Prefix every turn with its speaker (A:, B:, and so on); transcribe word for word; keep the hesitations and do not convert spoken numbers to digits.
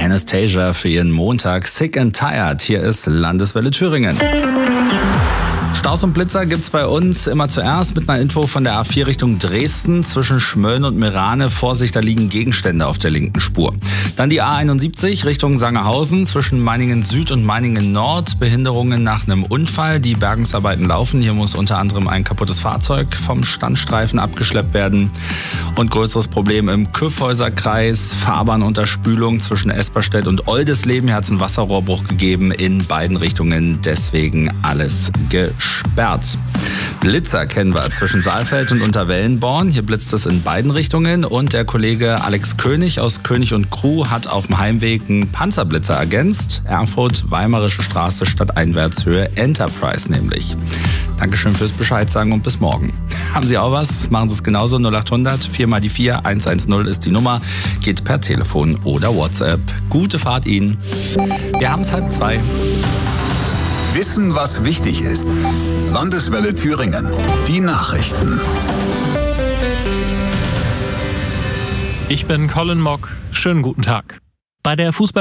A: Anastasia für ihren Montag Sick and Tired. Hier ist Landeswelle Thüringen. Staus und Blitzer gibt's bei uns immer zuerst mit einer Info von der A vier Richtung Dresden zwischen Schmölln und Meerane. Vorsicht, da liegen Gegenstände auf der linken Spur. Dann die A einundsiebzig Richtung Sangerhausen zwischen Meiningen Süd und Meiningen Nord. Behinderungen nach einem Unfall. Die Bergungsarbeiten laufen. Hier muss unter anderem ein kaputtes Fahrzeug vom Standstreifen abgeschleppt werden. Und größeres Problem im Kyffhäuserkreis. Fahrbahnunterspülung zwischen Esperstedt und Oldesleben. Hier hat es einen Wasserrohrbruch gegeben in beiden Richtungen. Deswegen alles gesperrt. Blitzer kennen wir zwischen Saalfeld und Unterwellenborn. Hier blitzt es in beiden Richtungen. Und der Kollege Alex König aus König und Crew hat auf dem Heimweg einen Panzerblitzer ergänzt. Erfurt, Weimarische Straße, Stadteinwärtshöhe, Enterprise nämlich. Dankeschön fürs Bescheid sagen und bis morgen. Haben Sie auch was? Machen Sie es genauso. null acht hundert vier mal die vier eins eins null ist die Nummer. Geht per Telefon oder WhatsApp. Gute Fahrt Ihnen. Wir haben es halb zwei.
B: Wissen, was wichtig ist. Landeswelle Thüringen. Die Nachrichten.
C: Ich bin Colin Mock. Schönen guten Tag. Bei der Fußball